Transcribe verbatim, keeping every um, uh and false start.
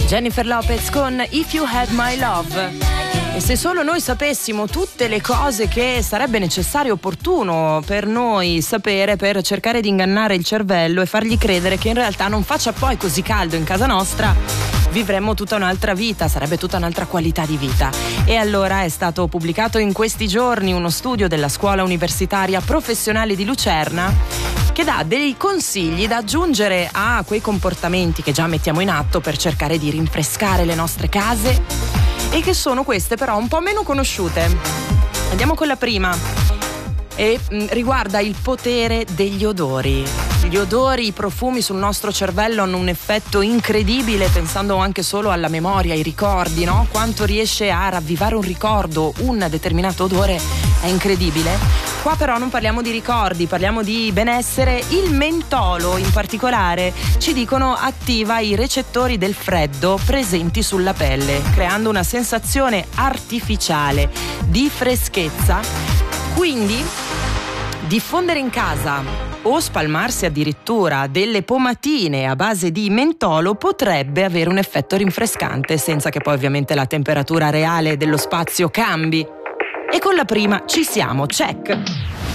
Jennifer Lopez con If You Had My Love. E se solo noi sapessimo tutte le cose che sarebbe necessario, opportuno per noi sapere per cercare di ingannare il cervello e fargli credere che in realtà non faccia poi così caldo in casa nostra, vivremmo tutta un'altra vita, sarebbe tutta un'altra qualità di vita. E allora è stato pubblicato in questi giorni uno studio della Scuola Universitaria Professionale di Lucerna che dà dei consigli da aggiungere a quei comportamenti che già mettiamo in atto per cercare di rinfrescare le nostre case, e che sono queste però un po' meno conosciute. Andiamo con la prima, e mh, riguarda il potere degli odori. Gli odori, i profumi sul nostro cervello hanno un effetto incredibile, pensando anche solo alla memoria, ai ricordi, no? Quanto riesce a ravvivare un ricordo, un determinato odore, è incredibile. Qua però non parliamo di ricordi, parliamo di benessere. Il mentolo in particolare, ci dicono, attiva i recettori del freddo presenti sulla pelle, creando una sensazione artificiale di freschezza. Quindi diffondere in casa o spalmarsi addirittura delle pomatine a base di mentolo potrebbe avere un effetto rinfrescante, senza che poi ovviamente la temperatura reale dello spazio cambi. E con la prima ci siamo, check!